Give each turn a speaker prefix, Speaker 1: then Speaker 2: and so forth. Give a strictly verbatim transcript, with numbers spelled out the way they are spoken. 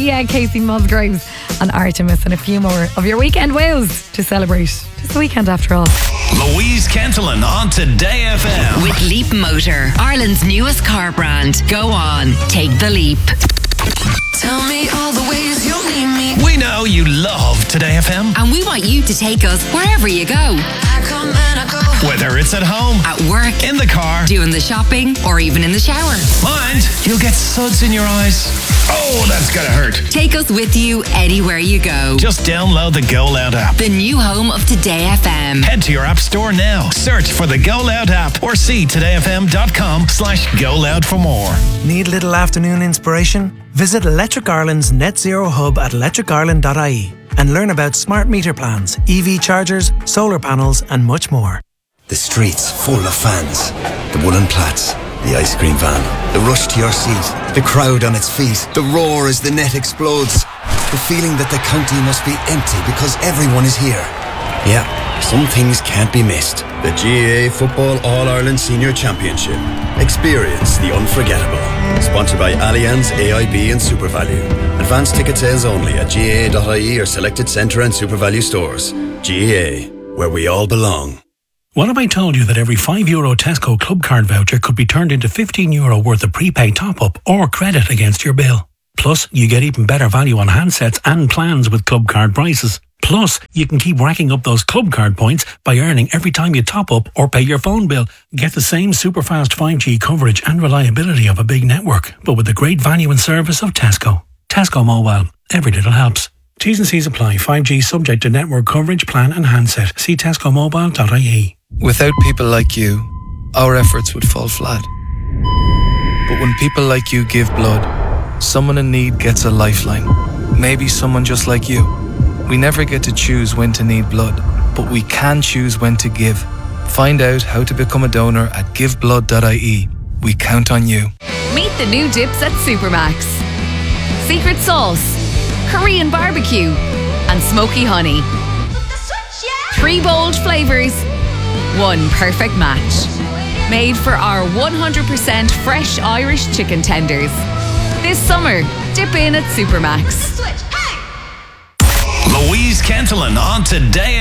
Speaker 1: Tia, Casey Musgraves and Artemis, and a few more of your weekend wows to celebrate. Just the weekend after all.
Speaker 2: Louise Cantillon on Today F M.
Speaker 3: With Leap Motor, Ireland's newest car brand. Go on, take the leap.
Speaker 4: Tell me all the ways you'll need me.
Speaker 2: We know you love Today F M.
Speaker 3: And we want you to take us wherever you go.
Speaker 4: I come and I go.
Speaker 2: Whether it's at home,
Speaker 3: at work,
Speaker 2: in the car,
Speaker 3: doing the shopping, or even in the shower.
Speaker 2: Mind, you'll get suds in your eyes. Oh, that's gotta hurt.
Speaker 3: Take us with you anywhere you go.
Speaker 2: Just download the Go Loud app.
Speaker 3: The new home of Today F M.
Speaker 2: Head to your app store now. Search for the Go Loud app or see todayfm.com slash Go Loud for more.
Speaker 5: Need a little afternoon inspiration? Visit Electric Ireland's Net Zero Hub at electric ireland dot I E and learn about smart meter plans, E V chargers, solar panels and much more.
Speaker 6: The streets full of fans. The woolen plats. The ice cream van. The rush to your seat. The crowd on its feet. The roar as the net explodes. The feeling that the county must be empty because everyone is here. Yeah, some things can't be missed. The G A A Football All-Ireland Senior Championship. Experience the unforgettable. Sponsored by Allianz, A I B and SuperValu. Advanced ticket sales only at G A A dot I E or selected Centre and SuperValu stores. G A A, where we all belong.
Speaker 7: What if I told you that every five euro Tesco Club Card voucher could be turned into fifteen euro worth of prepaid top-up or credit against your bill? Plus, you get even better value on handsets and plans with Club Card prices. Plus, you can keep racking up those Club Card points by earning every time you top up or pay your phone bill. Get the same super fast five G coverage and reliability of a big network, but with the great value and service of Tesco. Tesco Mobile. Every little helps. T's and C's apply. five G subject to network coverage, plan and handset. See tesco mobile dot I E.
Speaker 8: Without people like you, our efforts would fall flat. But when people like you give blood, someone in need gets a lifeline. Maybe someone just like you. We never get to choose when to need blood, but we can choose when to give. Find out how to become a donor at give blood dot I E. We count on you.
Speaker 1: Meet the new dips at Supermax. Secret sauce, Korean barbecue and smoky honey. Three bold flavours, one perfect match. Made for our one hundred percent fresh Irish chicken tenders. This summer, dip in at Supermax.
Speaker 2: Louise Cantillon on Today